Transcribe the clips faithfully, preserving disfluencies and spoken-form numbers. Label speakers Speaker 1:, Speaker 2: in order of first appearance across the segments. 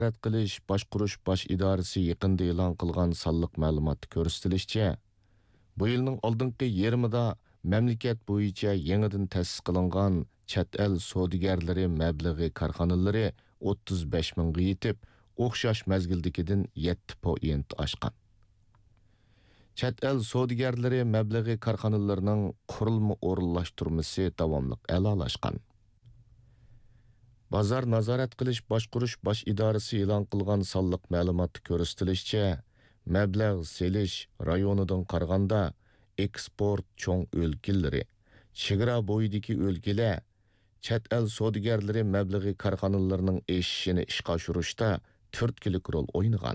Speaker 1: Rad qilish boshqurish bosh idorasi yaqinda e'lon qilgan sonliq ma'lumotda ko'rsatilishicha, bu yilning oldingi yarmida mamlakat bo'yicha yangidan ta'sis qilingan chet el savdogarlari mablag'i korxonalari o'ttiz besh mingga yetib, o'xshash mazgildagidan yetti foiz oshgan. Chet el savdogarlari mablag'i korxonalarining qurilma o'rinlashtirmasi davomli a'lolashgan. Bozor nazorat qilish boshqurish bosh idorasi e'lon qilgan sonliq ma'lumotda ko'rsatilishicha, mablag' selish rayonidan qaraganda eksport cho'ng o'lkillari, chegara bo'yidagi o'lkalar, chet el savdogarlari mablag'i korxonalarining eshishini ishga oshirishda turtkilik rol o'ynagan.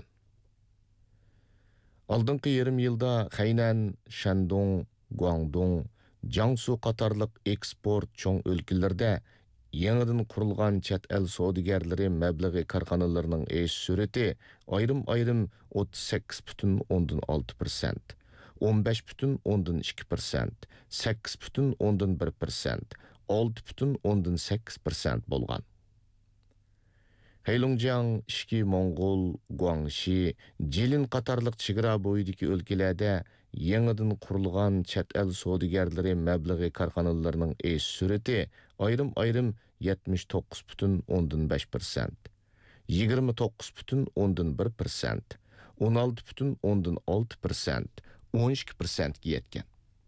Speaker 1: Oldingi yarim yilda Xaynan, Shandong, Guangdong, Jiangsu qatorliq eksport cho'ng o'lkalarda yangidan qurilgan chet el savdogarlari mablag'i korxonalarining esh surati ayrim-ayrim o'ttiz sakkiz butun o'ndan olti persent, o'n besh butun o'ndan ikki persent, sakkiz butun o'ndan bir persent, olti butun o'ndan sakkiz persent bo'lgan. Heilongjiang, Ishki Mongol, Guangxi, Jilin qatorliq chegara bo'yidagi o'lkalarda yangidan qurilgan chet el savdogarlari mablag'i korxonalarining esh surati ayrim-ayrim yetmish to'qqiz butun o'ndan besh persent, yigirma to'qqiz butun o'ndan bir persent, o'n olti butun o'ndan olti persent, o'n ikki persent ga yetgan.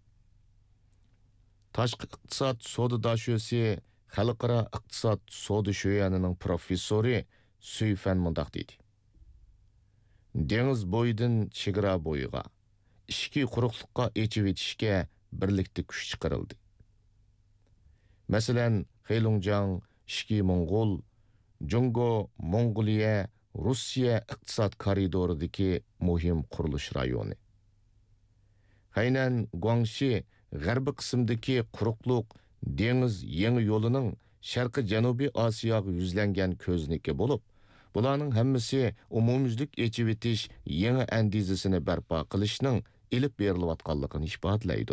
Speaker 1: Tashqi iqtisod savdo dashyosi Xalqaro iqtisod savdo sho'yanining professori Suyfan mundaq dedi. Dengiz bo'yidan chegara bo'yiga, ishki quruqliqqa echib etishga birlikda kuch chiqarildi. Masalan, Heilongjiang, Ishki Mongol, Jungo, Mongoliya, Rossiya iqtisod koridoridagi muhim qurilish rayoni. Xaynan, Guangxi g'arbiy qismdagi quruqliq dengiz yangi yo'lining sharqi janubiy Osiyoga yuzlangan ko'zniki bo'lib, bularning hammasi umumyuzlik echib etish yangi andizasini barpo qilishning ilib berilayotganligini isbotlaydi.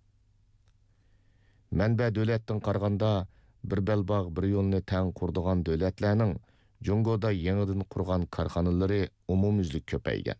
Speaker 1: Manba davlatdan qaraganda bir belbog' bir yo'lni tang qurdigan davlatlarning Jungoda yangidan qurgan korxonalari umumyuzlik ko'paygan.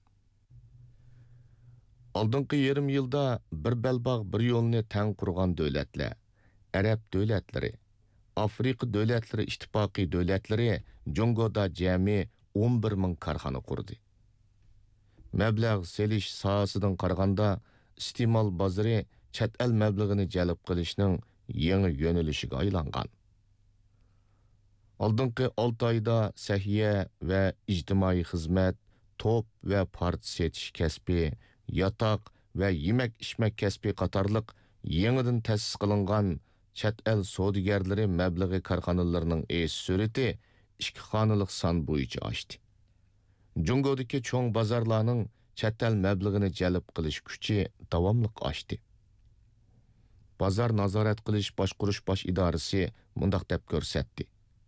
Speaker 1: Oldingi yarim yilda bir belbog' bir yo'lni tang qurgan davlatlar, Arab davlatlari, Afrika davlatlari ittifoqi davlatlari Jungoda jami o'n bir ming korxona qurdi. Mablag' selish sohasidan qaraganda iste'mol bozori chet el mablag'ini jalb qilishning yangi yo'nalishiga aylangan. Oldingi olti oyda sahiya va ijtimoiy xizmat, top va part setish kasbi, yotoq va yemak-ichmak kasbi qatorliq yangidan ta'sis qilingan chet el savdogarlari mablag'i korxonalarining esh surati ikki xonalik son bo'yicha oshdi. Jungodagi cho'ng bozorlarning chet el mablag'ini jalb qilish kuchi davomli oshdi. Bozor nazorat qilish boshqurish bosh idorasi mundaq deb ko'rsatdi.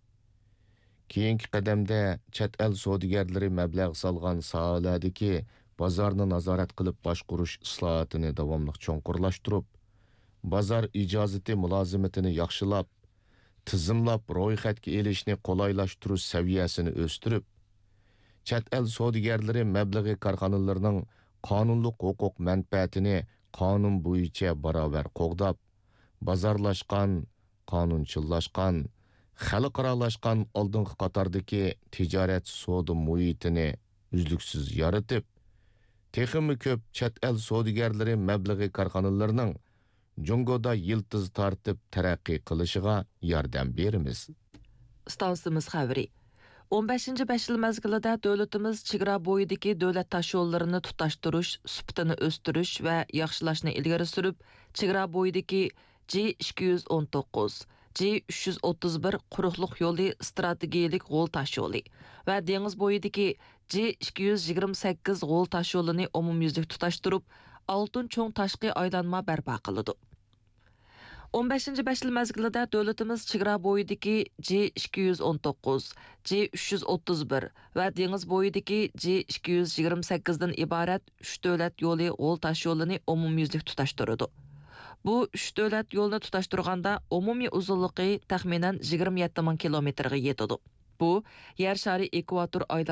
Speaker 1: Keyingi qadamda chet el savdogarlari mablag' solgan sohalardagi bozorni nazorat qilib boshqurish islohotini davomli cho'nqurlashtirib, bozor ijozati mulozimatini yaxshilab, tizimlab ro'yxatga elishni qolaylashtirish saviyasini o'stirib, chet el savdogarlari mablag'i korxonalarining qonunliq huquq manfaatini qonun bo'yicha barobar qo'g'dab, bozorlashgan, qonunchillashgan, xalqaralashgan oldingi qatordagi tijorat savdo muhitini uzluksiz yaratib, texmi ko'p chet el savdogarlari mablag'i korxonalarining Jungoda yiltiz tartib taraqqiy qilishiga yordam beramiz.
Speaker 2: Stansimiz xabari. o'n beshinchi besh yil mezgilida davlatimiz chegara bo'yidagi davlat tosh yo'llarini tutashtirish, sifatini o'stirish va yaxshilashni ilgari surib, chegara bo'yidagi G ikki yuz o'n to'qqiz, G uch yuz o'ttiz bir quruqliq yo'li strategiyalik g'o'l tosh yo'li va dengiz bo'yidagi G ikki yuz yigirma sakkiz g'o'l tosh yo'lini umumyuzlik tutashtirib, oltin cho'ng tashqi aylanma barpo qiladi. o'n beshinchi besh yil mezgilida davlatimiz chegara bo'yidagi G ikki yuz o'n to'qqiz, G uch yuz o'ttiz bir va dengiz bo'yidagi G ikki yuz yigirma sakkiz dan iborat uch davlat yo'li g'o'l tosh yo'lini umumyuzlik tutashtiradi. Bu uch davlat yo'lini tutashtirganda umumiy uzunligi taxminan yigirma yetti ming kilometrga yetadi. Bu, yer shari ekvator